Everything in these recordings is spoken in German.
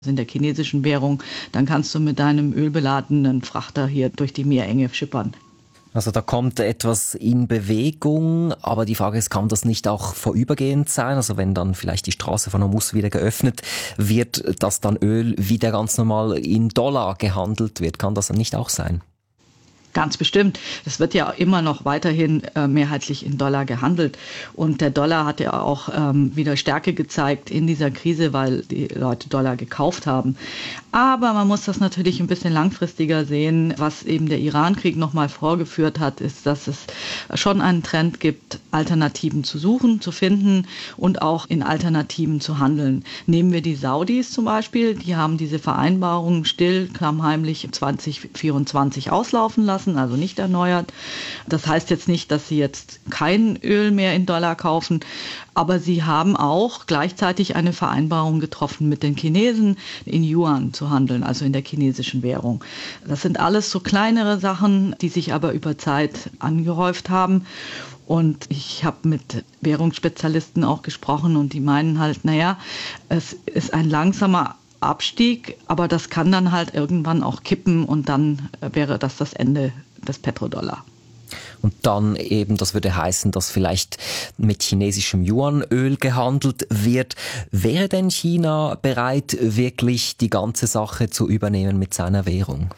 in der chinesischen Währung, dann kannst du mit deinem ölbeladenen Frachter hier durch die Meerenge schippern. Also da kommt etwas in Bewegung, aber die Frage ist, kann das nicht auch vorübergehend sein? Also wenn dann vielleicht die Straße von Hormuz wieder geöffnet wird, dass dann Öl wieder ganz normal in Dollar gehandelt wird, kann das dann nicht auch sein? Ganz bestimmt. Es wird ja immer noch weiterhin mehrheitlich in Dollar gehandelt. Und der Dollar hat ja auch wieder Stärke gezeigt in dieser Krise, weil die Leute Dollar gekauft haben. Aber man muss das natürlich ein bisschen langfristiger sehen. Was eben der Iran-Krieg nochmal vorgeführt hat, ist, dass es schon einen Trend gibt, Alternativen zu suchen, zu finden und auch in Alternativen zu handeln. Nehmen wir die Saudis zum Beispiel. Die haben diese Vereinbarung still, klammheimlich 2024 auslaufen lassen, also nicht erneuert. Das heißt jetzt nicht, dass sie jetzt kein Öl mehr in Dollar kaufen, aber sie haben auch gleichzeitig eine Vereinbarung getroffen mit den Chinesen, in Yuan zu handeln, also in der chinesischen Währung. Das sind alles so kleinere Sachen, die sich aber über Zeit angehäuft haben. Und ich habe mit Währungsspezialisten auch gesprochen und die meinen halt, naja, es ist ein langsamer Abstieg, aber das kann dann halt irgendwann auch kippen und dann wäre das Ende des Petrodollar. Und dann eben, das würde heißen, dass vielleicht mit chinesischem Yuanöl gehandelt wird. Wäre denn China bereit, wirklich die ganze Sache zu übernehmen mit seiner Währung?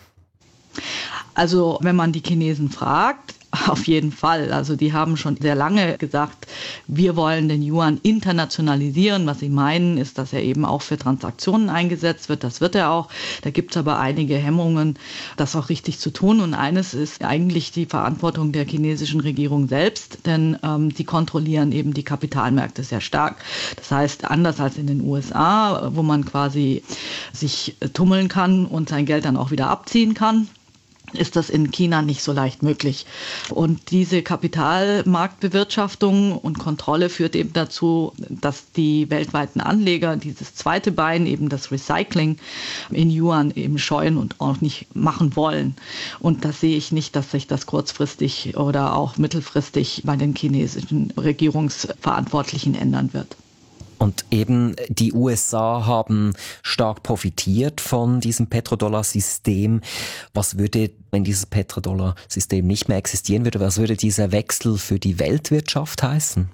Also wenn man die Chinesen fragt, auf jeden Fall. Also die haben schon sehr lange gesagt, wir wollen den Yuan internationalisieren. Was sie meinen, ist, dass er eben auch für Transaktionen eingesetzt wird. Das wird er auch. Da gibt es aber einige Hemmungen, das auch richtig zu tun. Und eines ist eigentlich die Verantwortung der chinesischen Regierung selbst, denn die kontrollieren eben die Kapitalmärkte sehr stark. Das heißt, anders als in den USA, wo man quasi sich tummeln kann und sein Geld dann auch wieder abziehen kann, ist das in China nicht so leicht möglich. Und diese Kapitalmarktbewirtschaftung und Kontrolle führt eben dazu, dass die weltweiten Anleger dieses zweite Bein, eben das Recycling in Yuan eben scheuen und auch nicht machen wollen. Und das sehe ich nicht, dass sich das kurzfristig oder auch mittelfristig bei den chinesischen Regierungsverantwortlichen ändern wird. Und eben die USA haben stark profitiert von diesem Petrodollar-System. Was würde, wenn dieses Petrodollar-System nicht mehr existieren würde, was würde dieser Wechsel für die Weltwirtschaft heißen?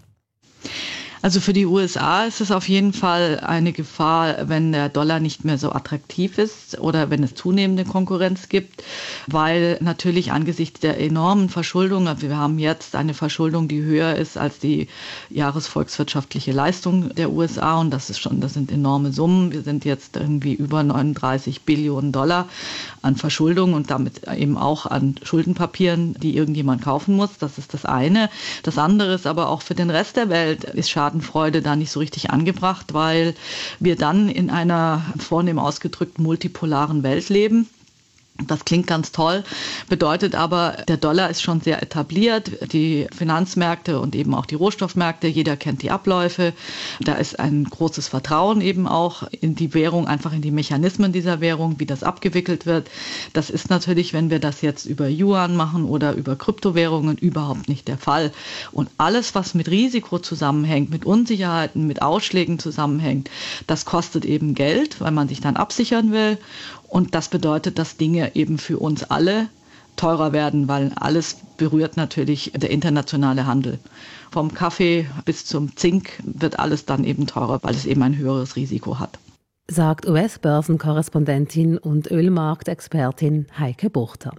Also für die USA ist es auf jeden Fall eine Gefahr, wenn der Dollar nicht mehr so attraktiv ist oder wenn es zunehmende Konkurrenz gibt, weil natürlich angesichts der enormen Verschuldung, also wir haben jetzt eine Verschuldung, die höher ist als die jahresvolkswirtschaftliche Leistung der USA und das sind enorme Summen. Wir sind jetzt irgendwie über 39 Billionen Dollar an Verschuldung und damit eben auch an Schuldenpapieren, die irgendjemand kaufen muss. Das ist das eine. Das andere ist aber auch für den Rest der Welt ist Schadenfreude da nicht so richtig angebracht, weil wir dann in einer vornehm ausgedrückt multipolaren Welt leben. Das klingt ganz toll, bedeutet aber, der Dollar ist schon sehr etabliert, die Finanzmärkte und eben auch die Rohstoffmärkte, jeder kennt die Abläufe. Da ist ein großes Vertrauen eben auch in die Währung, einfach in die Mechanismen dieser Währung, wie das abgewickelt wird. Das ist natürlich, wenn wir das jetzt über Yuan machen oder über Kryptowährungen, überhaupt nicht der Fall. Und alles, was mit Risiko zusammenhängt, mit Unsicherheiten, mit Ausschlägen zusammenhängt, das kostet eben Geld, weil man sich dann absichern will. Und das bedeutet, dass Dinge eben für uns alle teurer werden, weil alles berührt natürlich der internationale Handel. Vom Kaffee bis zum Zink wird alles dann eben teurer, weil es eben ein höheres Risiko hat. Sagt US-Börsenkorrespondentin und Ölmarktexpertin Heike Buchter.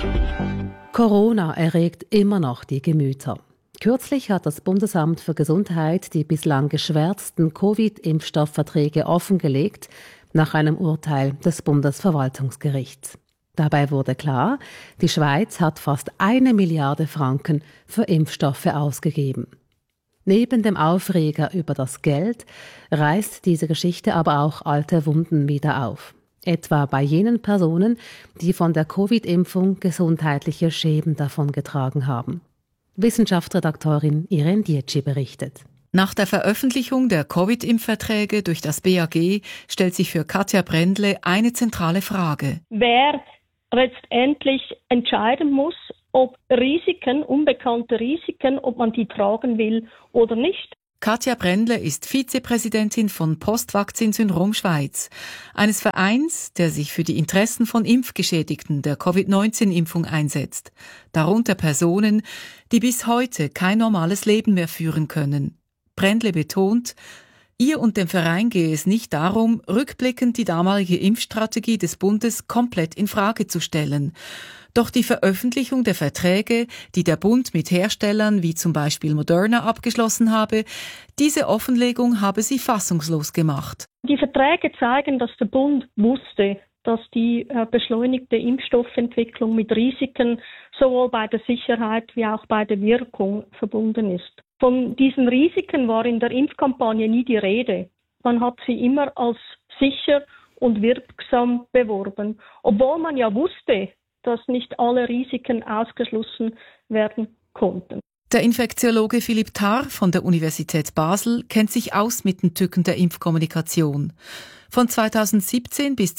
Corona erregt immer noch die Gemüter. Kürzlich hat das Bundesamt für Gesundheit die bislang geschwärzten Covid-Impfstoffverträge offengelegt, nach einem Urteil des Bundesverwaltungsgerichts. Dabei wurde klar, die Schweiz hat fast 1 Milliarde Franken für Impfstoffe ausgegeben. Neben dem Aufreger über das Geld reißt diese Geschichte aber auch alte Wunden wieder auf. Etwa bei jenen Personen, die von der Covid-Impfung gesundheitliche Schäden davongetragen haben. Wissenschaftsredaktorin Irene Dietschi berichtet. Nach der Veröffentlichung der Covid-Impfverträge durch das BAG stellt sich für Katja Brändle eine zentrale Frage. Wer letztendlich entscheiden muss, ob Risiken, unbekannte Risiken, ob man die tragen will oder nicht. Katja Brendle ist Vizepräsidentin von Postvakzinsyndrom Schweiz, eines Vereins, der sich für die Interessen von Impfgeschädigten der Covid-19-Impfung einsetzt, darunter Personen, die bis heute kein normales Leben mehr führen können. Brendle betont, ihr und dem Verein gehe es nicht darum, rückblickend die damalige Impfstrategie des Bundes komplett in Frage zu stellen. Doch die Veröffentlichung der Verträge, die der Bund mit Herstellern wie zum Beispiel Moderna abgeschlossen habe, diese Offenlegung habe sie fassungslos gemacht. Die Verträge zeigen, dass der Bund wusste, dass die beschleunigte Impfstoffentwicklung mit Risiken sowohl bei der Sicherheit wie auch bei der Wirkung verbunden ist. Von diesen Risiken war in der Impfkampagne nie die Rede. Man hat sie immer als sicher und wirksam beworben, obwohl man ja wusste, dass nicht alle Risiken ausgeschlossen werden konnten. Der Infektiologe Philipp Tarr von der Universität Basel kennt sich aus mit den Tücken der Impfkommunikation. Von 2017 bis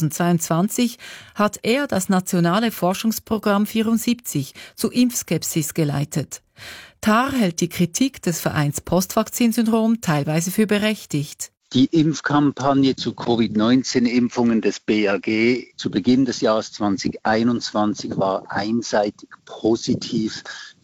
2022 hat er das nationale Forschungsprogramm 74 zu Impfskepsis geleitet. Tarr hält die Kritik des Vereins Postvakzinsyndrom teilweise für berechtigt. Die Impfkampagne zu Covid-19-Impfungen des BAG zu Beginn des Jahres 2021 war einseitig positiv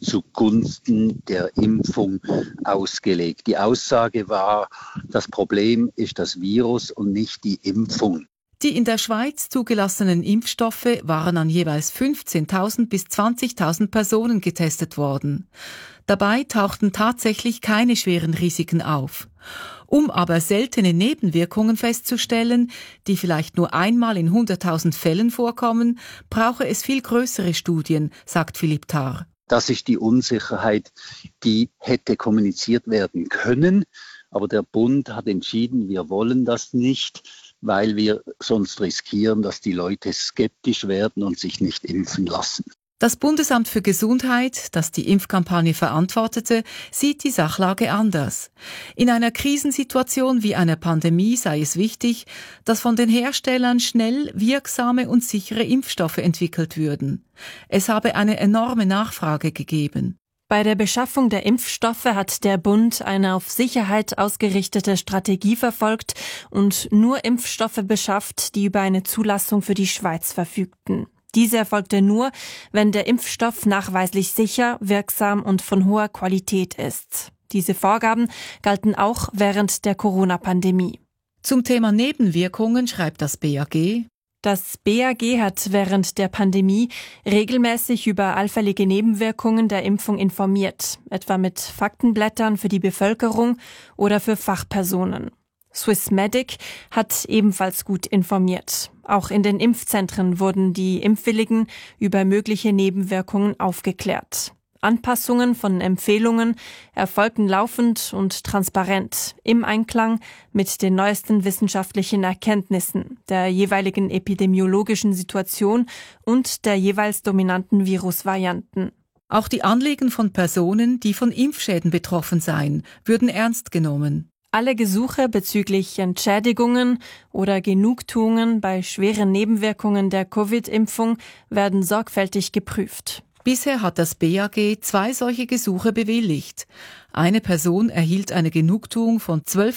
zugunsten der Impfung ausgelegt. Die Aussage war, das Problem ist das Virus und nicht die Impfung. Die in der Schweiz zugelassenen Impfstoffe waren an jeweils 15.000 bis 20.000 Personen getestet worden. Dabei tauchten tatsächlich keine schweren Risiken auf. Um aber seltene Nebenwirkungen festzustellen, die vielleicht nur einmal in 100.000 Fällen vorkommen, brauche es viel größere Studien, sagt Philipp Tarr. Das ist die Unsicherheit, die hätte kommuniziert werden können. Aber der Bund hat entschieden, wir wollen das nicht, weil wir sonst riskieren, dass die Leute skeptisch werden und sich nicht impfen lassen. Das Bundesamt für Gesundheit, das die Impfkampagne verantwortete, sieht die Sachlage anders. In einer Krisensituation wie einer Pandemie sei es wichtig, dass von den Herstellern schnell wirksame und sichere Impfstoffe entwickelt würden. Es habe eine enorme Nachfrage gegeben. Bei der Beschaffung der Impfstoffe hat der Bund eine auf Sicherheit ausgerichtete Strategie verfolgt und nur Impfstoffe beschafft, die über eine Zulassung für die Schweiz verfügten. Diese erfolgte nur, wenn der Impfstoff nachweislich sicher, wirksam und von hoher Qualität ist. Diese Vorgaben galten auch während der Corona-Pandemie. Zum Thema Nebenwirkungen schreibt das BAG: Das BAG hat während der Pandemie regelmäßig über allfällige Nebenwirkungen der Impfung informiert, etwa mit Faktenblättern für die Bevölkerung oder für Fachpersonen. Swissmedic hat ebenfalls gut informiert. Auch in den Impfzentren wurden die Impfwilligen über mögliche Nebenwirkungen aufgeklärt. Anpassungen von Empfehlungen erfolgten laufend und transparent im Einklang mit den neuesten wissenschaftlichen Erkenntnissen, der jeweiligen epidemiologischen Situation und der jeweils dominanten Virusvarianten. Auch die Anliegen von Personen, die von Impfschäden betroffen seien, würden ernst genommen. Alle Gesuche bezüglich Entschädigungen oder Genugtuungen bei schweren Nebenwirkungen der Covid-Impfung werden sorgfältig geprüft. Bisher hat das BAG 2 solche Gesuche bewilligt. Eine Person erhielt eine Genugtuung von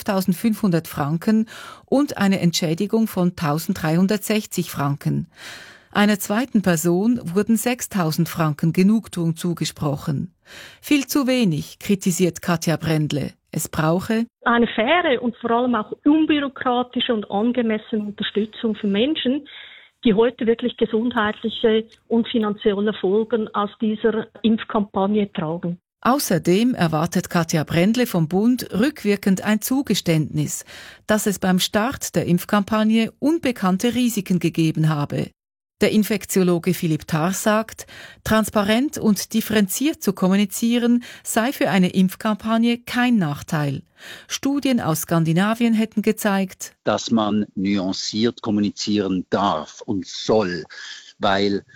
12.500 Franken und eine Entschädigung von 1.360 Franken. Einer zweiten Person wurden 6.000 Franken Genugtuung zugesprochen. Viel zu wenig, kritisiert Katja Brendle. Es brauche eine faire und vor allem auch unbürokratische und angemessene Unterstützung für Menschen, die heute wirklich gesundheitliche und finanzielle Folgen aus dieser Impfkampagne tragen. Außerdem erwartet Katja Brendle vom Bund rückwirkend ein Zugeständnis, dass es beim Start der Impfkampagne unbekannte Risiken gegeben habe. Der Infektiologe Philipp Tarr sagt, transparent und differenziert zu kommunizieren sei für eine Impfkampagne kein Nachteil. Studien aus Skandinavien hätten gezeigt, dass man nuanciert kommunizieren darf und soll, weil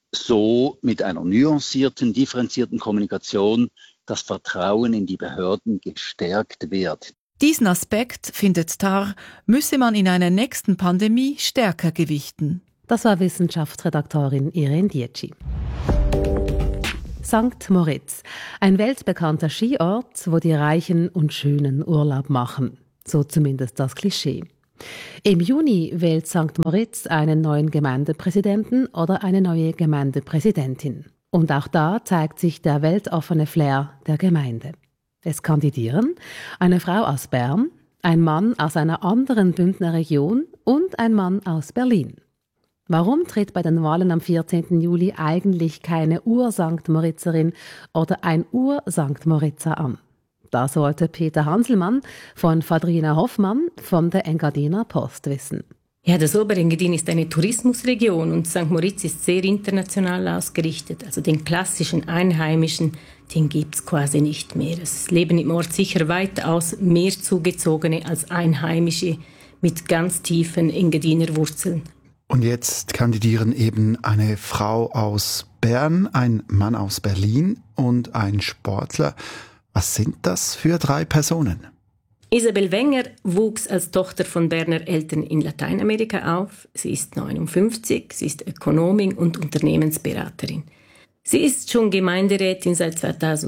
so mit einer nuancierten, differenzierten Kommunikation das Vertrauen in die Behörden gestärkt wird. Diesen Aspekt, findet Tarr, müsse man in einer nächsten Pandemie stärker gewichten. Das war Wissenschaftsredaktorin Irene Dietschi. St. Moritz, ein weltbekannter Skiort, wo die Reichen und Schönen Urlaub machen. So zumindest das Klischee. Im Juni wählt St. Moritz einen neuen Gemeindepräsidenten oder eine neue Gemeindepräsidentin. Und auch da zeigt sich der weltoffene Flair der Gemeinde. Es kandidieren eine Frau aus Bern, ein Mann aus einer anderen Bündner Region und ein Mann aus Berlin. Warum tritt bei den Wahlen am 14. Juli eigentlich keine Ur-St. Moritzerin oder ein Ur-St. Moritzer an? Das wollte Peter Hanselmann von Fadrina Hoffmann von der Engadiner Post wissen. Ja, das Oberengadin ist eine Tourismusregion und St. Moritz ist sehr international ausgerichtet. Also den klassischen Einheimischen, den gibt es quasi nicht mehr. Es leben im Ort sicher weitaus mehr Zugezogene als Einheimische mit ganz tiefen Engadiner Wurzeln. Und jetzt kandidieren eben eine Frau aus Bern, ein Mann aus Berlin und ein Sportler. Was sind das für 3 Personen? Isabel Wenger wuchs als Tochter von Berner Eltern in Lateinamerika auf. Sie ist 59, sie ist Ökonomin und Unternehmensberaterin. Sie ist schon Gemeinderätin seit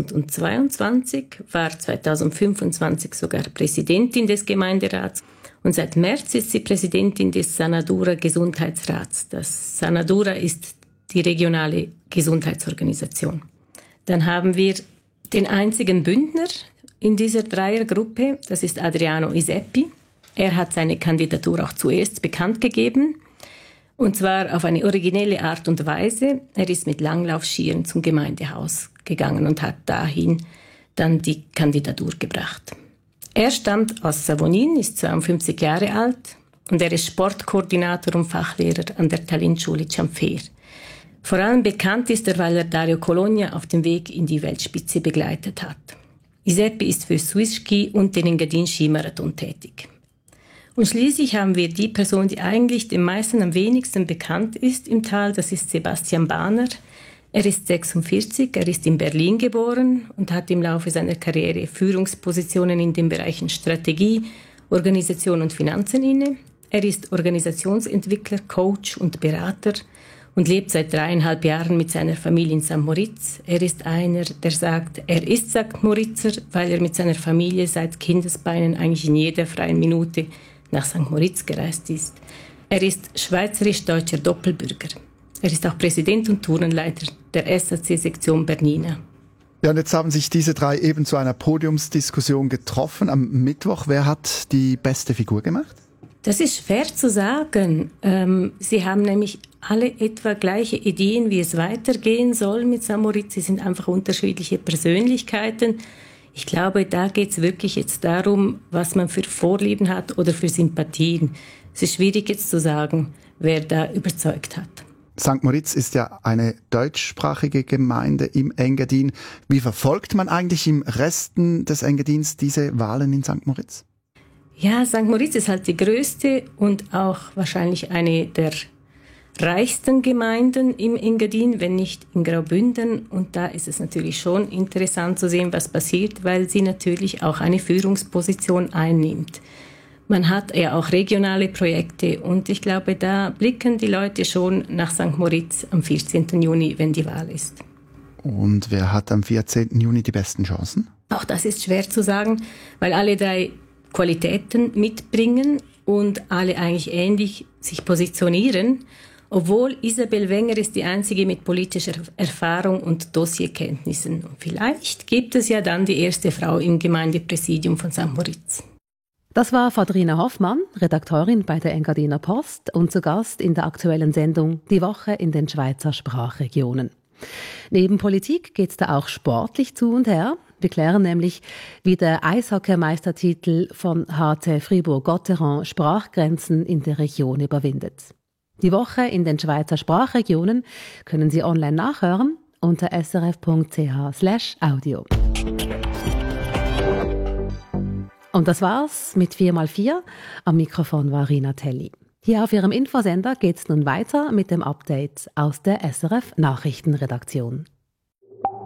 2022, war 2025 sogar Präsidentin des Gemeinderats. Und seit März ist sie Präsidentin des Sanadura Gesundheitsrats. Das Sanadura ist die regionale Gesundheitsorganisation. Dann haben wir den einzigen Bündner in dieser Dreiergruppe, das ist Adriano Iseppi. Er hat seine Kandidatur auch zuerst bekannt gegeben. Und zwar auf eine originelle Art und Weise. Er ist mit Langlaufskiern zum Gemeindehaus gegangen und hat dahin dann die Kandidatur gebracht. Er stammt aus Savonin, ist 52 Jahre alt und er ist Sportkoordinator und Fachlehrer an der Talentschule Cianfer. Vor allem bekannt ist er, weil er Dario Colonia auf dem Weg in die Weltspitze begleitet hat. Iseppi ist für Swiss Ski und den Engadin Skimarathon tätig. Und schließlich haben wir die Person, die eigentlich den meisten am wenigsten bekannt ist im Tal, das ist Sebastian Bahner. Er ist 46, er ist in Berlin geboren und hat im Laufe seiner Karriere Führungspositionen in den Bereichen Strategie, Organisation und Finanzen inne. Er ist Organisationsentwickler, Coach und Berater und lebt seit 3,5 Jahren mit seiner Familie in St. Moritz. Er ist einer, der sagt, er ist St. Moritzer, weil er mit seiner Familie seit Kindesbeinen eigentlich in jeder freien Minute nach St. Moritz gereist ist. Er ist schweizerisch-deutscher Doppelbürger. Er ist auch Präsident und Tourenleiter der SAC-Sektion Bernina. Ja, und jetzt haben sich diese 3 eben zu einer Podiumsdiskussion getroffen am Mittwoch. Wer hat die beste Figur gemacht? Das ist schwer zu sagen. Sie haben nämlich alle etwa gleiche Ideen, wie es weitergehen soll mit St. Moritz. Sie sind einfach unterschiedliche Persönlichkeiten. Ich glaube, da geht es wirklich jetzt darum, was man für Vorlieben hat oder für Sympathien. Es ist schwierig jetzt zu sagen, wer da überzeugt hat. St. Moritz ist ja eine deutschsprachige Gemeinde im Engadin. Wie verfolgt man eigentlich im Resten des Engadins diese Wahlen in St. Moritz? Ja, St. Moritz ist halt die größte und auch wahrscheinlich eine der reichsten Gemeinden im Engadin, wenn nicht in Graubünden. Und da ist es natürlich schon interessant zu sehen, was passiert, weil sie natürlich auch eine Führungsposition einnimmt. Man hat ja auch regionale Projekte und ich glaube, da blicken die Leute schon nach St. Moritz am 14. Juni, wenn die Wahl ist. Und wer hat am 14. Juni die besten Chancen? Auch das ist schwer zu sagen, weil alle 3 Qualitäten mitbringen und alle eigentlich ähnlich sich positionieren. Obwohl Isabel Wenger ist die einzige mit politischer Erfahrung und Dossierkenntnissen. Und vielleicht gibt es ja dann die erste Frau im Gemeindepräsidium von St. Moritz. Das war Fadrina Hoffmann, Redakteurin bei der Engadiner Post und zu Gast in der aktuellen Sendung Die Woche in den Schweizer Sprachregionen. Neben Politik geht es da auch sportlich zu und her. Wir klären nämlich, wie der Eishockeymeistertitel von HC Fribourg-Gotteron Sprachgrenzen in der Region überwindet. Die Woche in den Schweizer Sprachregionen können Sie online nachhören unter srf.ch/audio. Und das war's mit 4x4. Am Mikrofon war Rina Telli. Hier auf Ihrem Infosender geht's nun weiter mit dem Update aus der SRF Nachrichtenredaktion.